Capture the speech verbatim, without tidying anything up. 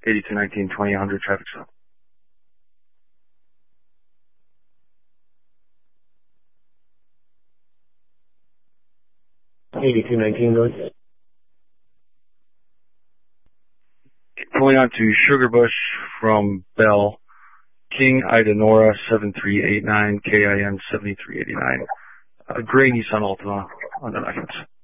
eighty-two nineteen twenty one hundred traffic stop. eighty-two nineteen, go ahead. Pulling on to Sugar Bush from Bell. King Ida Nora seven three eight nine, K I N seven three eight nine. A gray Nissan Altima on the reference.